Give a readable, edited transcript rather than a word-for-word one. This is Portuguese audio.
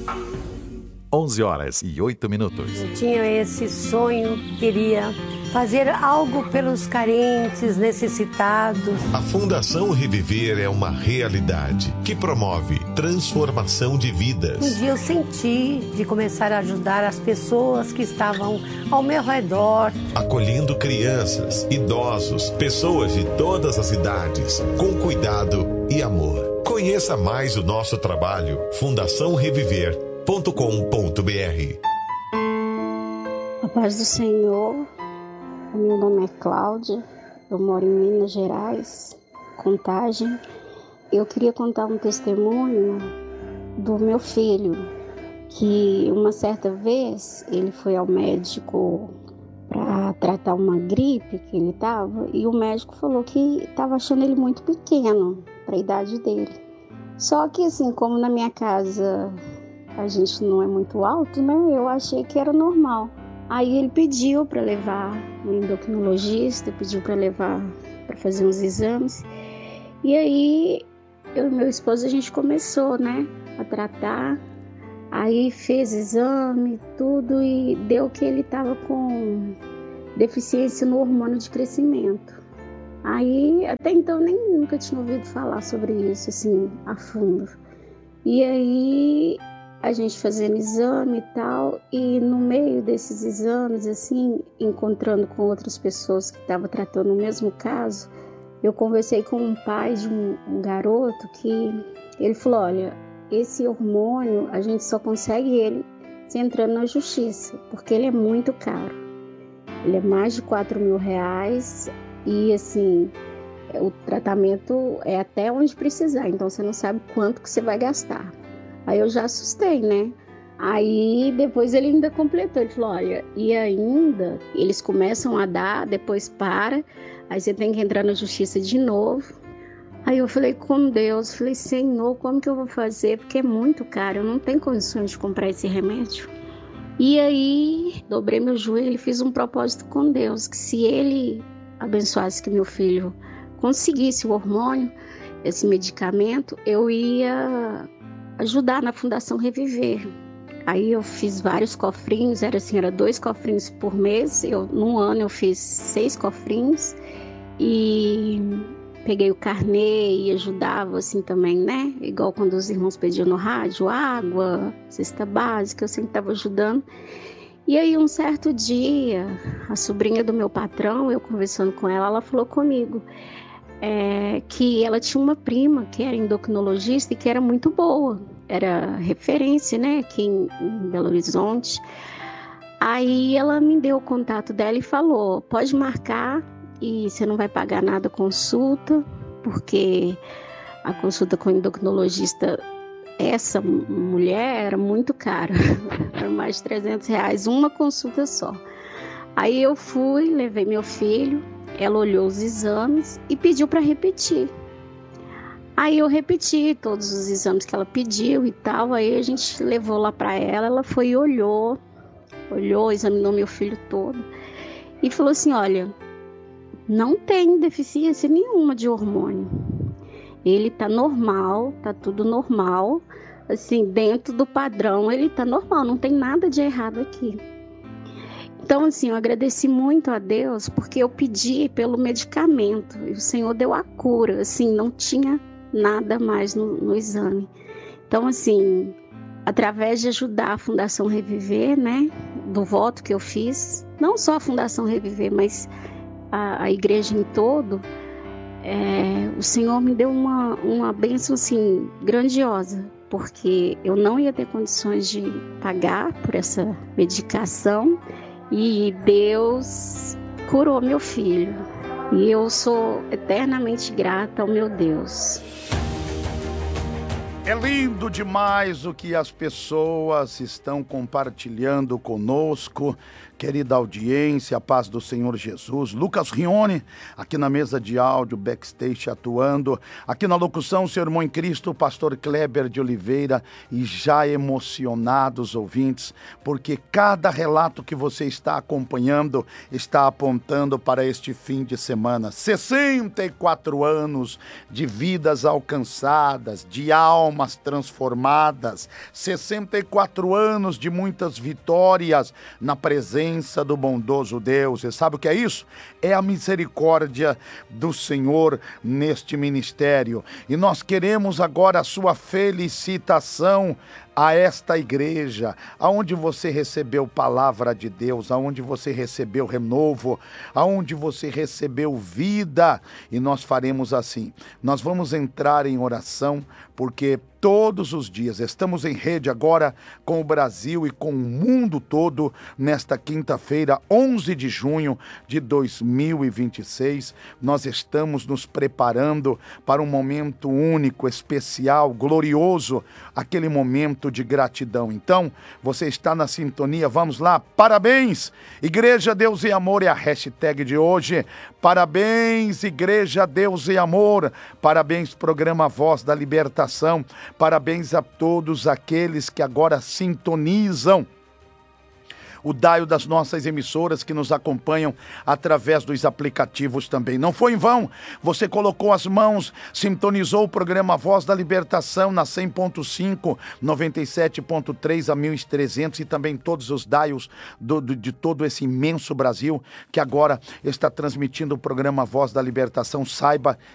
11h08. Eu tinha esse sonho, queria fazer algo pelos carentes, necessitados. A Fundação Reviver é uma realidade que promove transformação de vidas. Um dia eu senti de começar a ajudar as pessoas que estavam ao meu redor. Acolhendo crianças, idosos, pessoas de todas as idades, com cuidado e amor. Conheça mais o nosso trabalho, fundaçãoreviver.com.br. A paz do Senhor. Meu nome é Cláudia, eu moro em Minas Gerais, Contagem. Eu queria contar um testemunho do meu filho, que uma certa vez ele foi ao médico para tratar uma gripe que ele estava, e o médico falou que estava achando ele muito pequeno para a idade dele. Só que assim, como na minha casa a gente não é muito alto, né, eu achei que era normal. Aí ele pediu para levar um endocrinologista, pediu para levar para fazer uns exames. E aí eu e meu esposo a gente começou, né, a tratar. Aí fez exame, tudo, e deu que ele estava com deficiência no hormônio de crescimento. Aí até então nunca tinha ouvido falar sobre isso assim a fundo. E aí a gente fazendo exame e tal, e no meio desses exames, assim, encontrando com outras pessoas que estavam tratando o mesmo caso, eu conversei com um pai de um garoto que ele falou, olha, esse hormônio a gente só consegue ele se entrando na justiça, porque ele é muito caro. Ele é mais de R$4.000 e, assim, o tratamento é até onde precisar, então você não sabe quanto que você vai gastar. Aí eu já assustei, né? Aí depois ele ainda completou, ele falou, olha, e ainda eles começam a dar, depois para, aí você tem que entrar na justiça de novo. Aí eu falei com Deus, falei, Senhor, como que eu vou fazer? Porque é muito caro, eu não tenho condições de comprar esse remédio. E aí dobrei meu joelho e fiz um propósito com Deus, que se ele abençoasse que meu filho conseguisse o hormônio, esse medicamento, eu ia ajudar na Fundação Reviver. Aí eu fiz vários cofrinhos, era 2 cofrinhos por mês. Num ano eu fiz 6 cofrinhos e peguei o carnê e ajudava assim também, né? Igual quando os irmãos pediam no rádio, água, cesta básica, eu sempre estava ajudando. E aí um certo dia, a sobrinha do meu patrão, eu conversando com ela, ela falou comigo que ela tinha uma prima que era endocrinologista e que era muito boa, era referência, né, aqui em Belo Horizonte. Aí ela me deu o contato dela e falou, pode marcar e você não vai pagar nada a consulta, porque a consulta com o endocrinologista, essa mulher, era muito cara, era mais de R$300 uma consulta só. Aí eu fui, levei meu filho, ela olhou os exames e pediu para repetir. Aí eu repeti todos os exames que ela pediu e tal, aí a gente levou lá para ela, ela foi e olhou, examinou meu filho todo e falou assim, olha, não tem deficiência nenhuma de hormônio, ele tá normal, tá tudo normal, assim, dentro do padrão ele tá normal, não tem nada de errado aqui. Então, assim, eu agradeci muito a Deus porque eu pedi pelo medicamento e o Senhor deu a cura, assim, não tinha nada mais no exame. Então, assim, através de ajudar a Fundação Reviver, né, do voto que eu fiz, não só a Fundação Reviver, mas a igreja em todo, o Senhor me deu uma bênção, assim, grandiosa, porque eu não ia ter condições de pagar por essa medicação. E Deus curou meu filho. E eu sou eternamente grata ao meu Deus. É lindo demais o que as pessoas estão compartilhando conosco. querida audiência, a paz do Senhor Jesus. Lucas Rione, aqui na mesa de áudio, backstage atuando. Aqui na locução, seu irmão em Cristo, o pastor Kleber de Oliveira. E já emocionados ouvintes, porque cada relato que você está acompanhando está apontando para este fim de semana. 64 anos de vidas alcançadas, de almas transformadas. 64 anos de muitas vitórias na presença do bondoso Deus. E sabe o que é isso? É a misericórdia do Senhor neste ministério. E nós queremos agora a sua felicitação a esta igreja, aonde você recebeu palavra de Deus, aonde você recebeu renovo, aonde você recebeu vida. E nós faremos assim, nós vamos entrar em oração, porque todos os dias estamos em rede agora com o Brasil e com o mundo todo, nesta quinta-feira, 11 de junho de 2026, nós estamos nos preparando para um momento único, especial, glorioso, aquele momento de gratidão. Então, você está na sintonia, vamos lá, parabéns, Igreja Deus e Amor é a hashtag de hoje, parabéns Igreja Deus e Amor, parabéns Programa Voz da Libertação, parabéns a todos aqueles que agora sintonizam o dial das nossas emissoras que nos acompanham através dos aplicativos também. Não foi em vão, você colocou as mãos, sintonizou o programa Voz da Libertação na 100.5, 97.3 a 1300 e também todos os dials de todo esse imenso Brasil que agora está transmitindo o programa Voz da Libertação. Saiba